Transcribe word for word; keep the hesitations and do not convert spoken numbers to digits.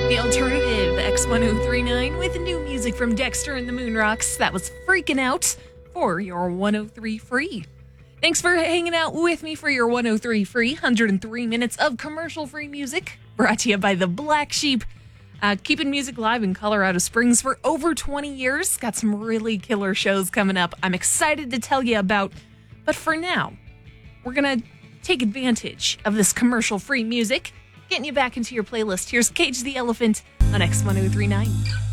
The alternative, X one oh three nine, with new music from Dexter and the Moonrocks. That was Freaking Out for your one oh three Free. Thanks for hanging out with me for your one oh three Free. one hundred three minutes of commercial-free music brought to you by the Black Sheep. Uh, keeping music live in Colorado Springs for over twenty years. Got some really killer shows coming up I'm excited to tell you about. But for now, we're going to take advantage of this commercial-free music, getting you back into your playlist. Here's Cage the Elephant on X one oh three nine.